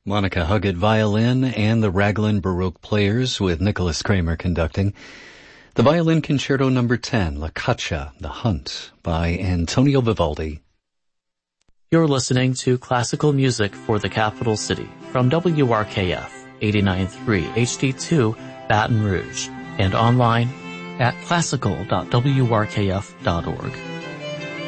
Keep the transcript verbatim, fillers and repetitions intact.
Monica Huggett violin and the Raglan Baroque Players with Nicholas Kramer conducting. The Violin Concerto Number ten, La Caccia, The Hunt, by Antonio Vivaldi. You're listening to classical music for the capital city from W R K F eighty-nine point three H D two, Baton Rouge, and online at classical dot w r k f dot org.